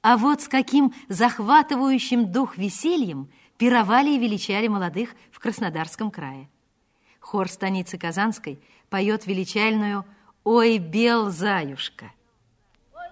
А вот с каким захватывающим дух весельем пировали и величали молодых в Краснодарском крае. Хор станицы Казанской поет величальную «Ой, бел заюшка».